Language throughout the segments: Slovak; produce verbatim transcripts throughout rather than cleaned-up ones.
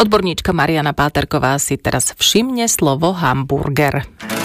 Odborníčka Mariana Páterková si teraz všimne slovo hamburger.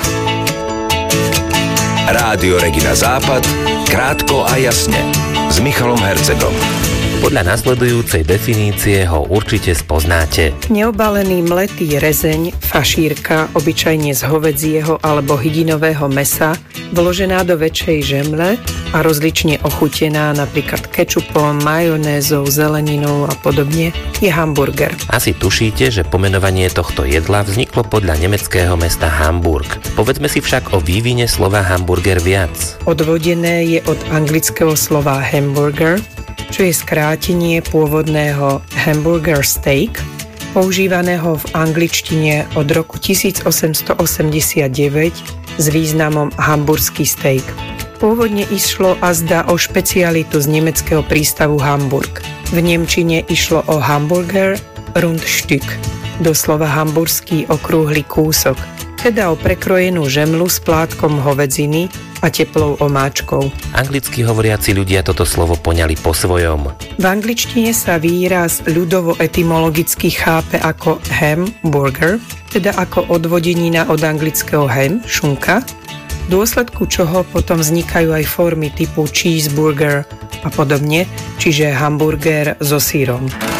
Rádio Regina Západ, krátko a jasne, s Michalom Hercegom. Podľa nasledujúcej definície ho určite spoznáte. Neobalený mletý rezeň, fašírka, obyčajne z hovedzieho alebo hydinového mäsa, vložená do väčšej žemle a rozlične ochutená napríklad kečupom, majonézou, zeleninou a podobne, je hamburger. Asi tušíte, že pomenovanie tohto jedla vzniklo podľa nemeckého mesta Hamburg. Povedzme si však o vývine slova hamburger viac. Odvodené je od anglického slova hamburger, čo je skrátenie pôvodného hamburger steak, používaného v angličtine od roku tisícosemstoosemdesiatdeväť s významom hamburský steak. Pôvodne išlo azda o špecialitu z nemeckého prístavu Hamburg. V nemčine išlo o hamburger Rundstück, doslova hamburský okrúhly kúsok, teda o prekrojenú žemlu s plátkom hovedziny a teplou omáčkou. Anglicky hovoriaci ľudia toto slovo poňali po svojom. V angličtine sa výraz ľudovo etymologicky chápe ako hamburger, teda ako odvodenina od anglického ham, šunka, v dôsledku čoho potom vznikajú aj formy typu cheeseburger a podobne, čiže hamburger so sírom.